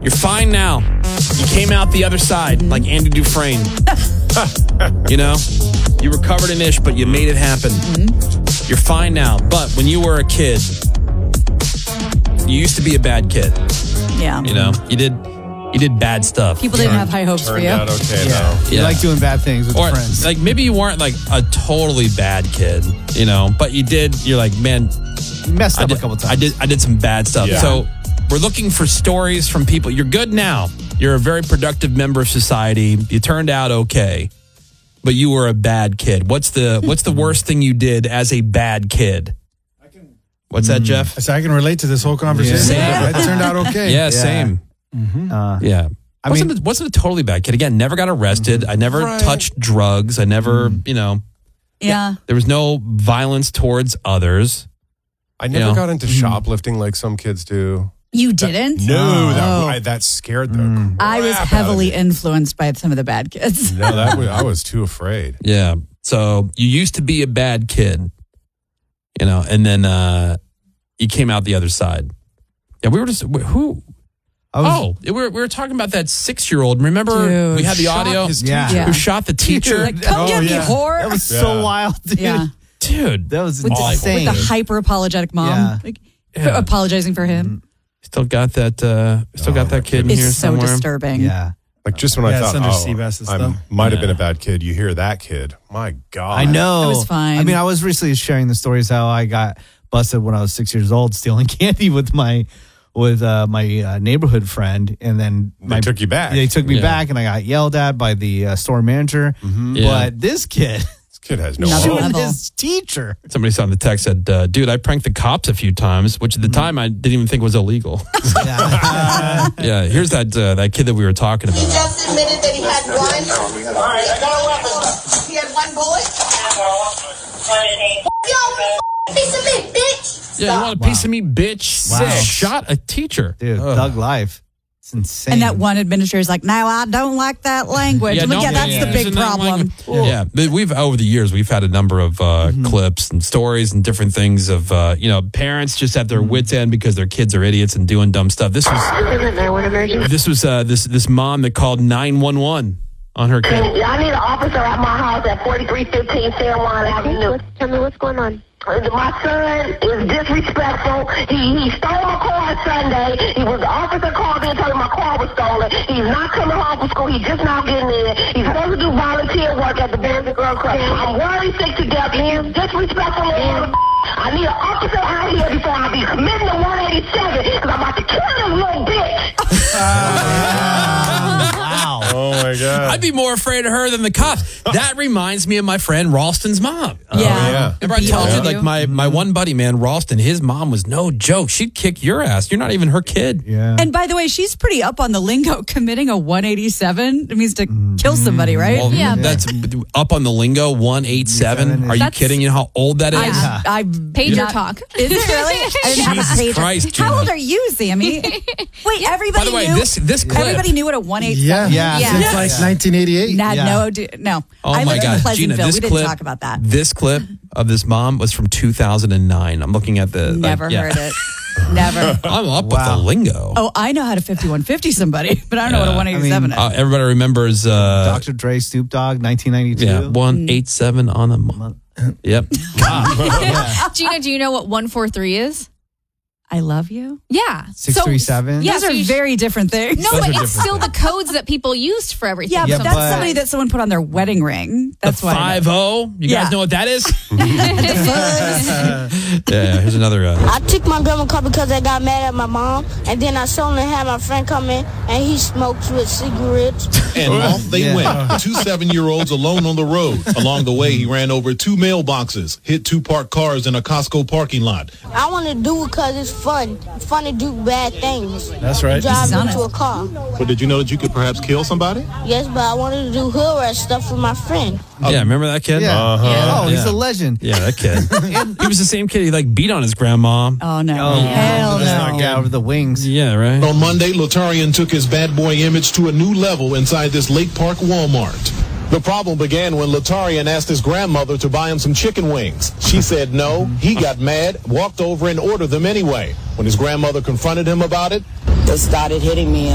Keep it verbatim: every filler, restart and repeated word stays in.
You're fine now. You came out the other side like Andy Dufresne. You know? You were covered in ish, but you made it happen. Mm-hmm. You're fine now. But when you were a kid, you used to be a bad kid. Yeah. You know? You did you did bad stuff. People didn't have high hopes for you. Turned out okay, Yeah. though. You Yeah. like doing bad things with Or friends. like maybe you weren't like a totally bad kid, you know, but you did, you're like, man, You messed I up did, a couple times. I did I did some bad stuff. Yeah. So we're looking for stories from people. You're good now. You're a very productive member of society. You turned out okay, but you were a bad kid. What's the what's the worst thing you did as a bad kid? What's that, Jeff? So I can relate to this whole conversation. Yeah. It turned out okay. Yeah, same. Uh, Yeah. I wasn't, mean- a, wasn't a totally bad kid. Again, never got arrested. I never Right. touched drugs. I never, you know, Yeah. there was no violence towards others. I never Yeah. got into shoplifting like some kids do. You didn't? No, that, Oh. I, that scared the I was crap out of heavily me. influenced by some of the bad kids. No, that was, I was too afraid. Yeah. So you used to be a bad kid, you know, and then uh, you came out the other side. Yeah, we were just, who? I was, Oh, we were, we were talking about that six-year-old. Remember Dude. we had the Shot audio? his Yeah. teacher. Yeah. Who shot the teacher? Like, come Oh, get yeah. me, whore. that was Yeah. so wild, dude. yeah. Dude, That was With the, insane. with the hyper apologetic mom. Yeah. Like, Yeah. apologizing for him. still got that, uh, still got that kid in It's here so somewhere. disturbing. yeah. Like just when Yeah, I it's thought, under oh, Seabass's I stuff. might have been Yeah. a bad kid. You hear that kid. My God. I know. It was fine. I mean, I was recently sharing the stories how I got busted when I was six years old stealing candy with my with uh, my uh, neighborhood friend, and then They my, took you back. They took me Yeah. back, and I got yelled at by the uh, store manager. Yeah. But this kid, This kid has no Another hope. level. his teacher. Somebody saw in the text said, uh, dude, I pranked the cops a few times, which at the time I didn't even think was illegal. Yeah. Yeah, here's that uh, that kid that we were talking He about. just admitted that he had one. All right, I got a weapon. He had one bullet. Yo, piece of meat, bitch. Yeah, you want a piece of me, bitch? Wow. Shot a teacher. Dude, Ugh. thug life. It's insane. And that one administrator is like, no, I don't like that language. I'm like, don't yeah, that's be the big using that problem. language. Yeah, but we've over the years we've had a number of uh, clips and stories and different things of uh, you know parents just at their wits end because their kids are idiots and doing dumb stuff. This was this was uh, this this mom that called nine one one on her kid. I need an officer at my house at forty-three fifteen San Juan Avenue. Tell me what's going on. My son is disrespectful. He he stole my car Sunday. He was the officer called in and told him my car was stolen. He's not coming home from school. He's just not getting in. He's supposed to do volunteer work at the Boys and Girls Club. I'm worried sick to death. He's disrespectful. I need an officer out here before I be committing to one eighty-seven because I'm about to kill this little bitch. wow. Oh, my God. I'd be more afraid of her than the cops. That reminds me of my friend Ralston's mom. Yeah. yeah. Remember I told Yeah. you, like my, my one buddy, man, Ralston, his mom was no joke. She'd kick your ass. You're not even her kid. Yeah. And by the way, she's pretty up on the lingo. Committing a one eighty-seven, it means to kill somebody, right? Well, Yeah. that's up on the lingo, one eighty-seven. Are you That's- kidding? You know how old that is? I, I Pager not- talk. Is it really? I didn't have a Jesus pager. Christ, How Gina. old are you, Sammy? Wait, everybody By the way, knew. this this clip. everybody knew what a one Yeah. eighty-seven. Yeah. Yeah. Since like nineteen eighty-eight. Nah, Yeah. no, dude, no. Oh I my lived God, in Gina! Pleasantville. This we didn't clip, talk about that. This clip of this mom was from two thousand nine. I'm looking at the. like, Never yeah. heard it. Never. I'm up with Wow. the lingo. Oh, I know how to fifty-one fifty somebody, but I don't know what a Yeah. one eighty-seven Uh, is. everybody remembers. Uh, Doctor Dre, Snoop Dogg, nineteen ninety-two. yeah, one eight seven on the. Mo- yep. Gina, do you know what one four three is? I love you. Yeah. six three seven. Yeah, Those so are you sh- very different things. No, Those but are it's different still things. the codes that people used for everything. Yeah, Yeah, but that's but- somebody that someone put on their wedding ring. That's the why. I know. five zero. You Yeah. guys know what that is? The fuzz. Yeah. Here's another. Uh, I took my grandma car because I got mad at my mom, and then I suddenly had my friend come in, and he smokes with cigarettes. And off they Yeah. went. Two seven-year-olds alone on the road. Along the way, he ran over two mailboxes, hit two parked cars in a Costco parking lot. I want to do it because it's fun. It's fun to do bad things. That's right. Drive He's into honest. a car. But did you know that you could perhaps kill somebody? Yes, but I wanted to do hood rat stuff with my friend. yeah. Remember that kid? Yeah. Uh-huh. Oh, he's Yeah. a legend. Yeah, that kid. He was the same kid. He like beat on his grandma. Oh no! Oh, Hell let's no! not get over the wings. Yeah. Right. On Monday, Latarian took his bad boy image to a new level inside this Lake Park Walmart. The problem began when Latarian asked his grandmother to buy him some chicken wings. She said no. He got mad, walked over and ordered them anyway. When his grandmother confronted him about it, They started hitting me.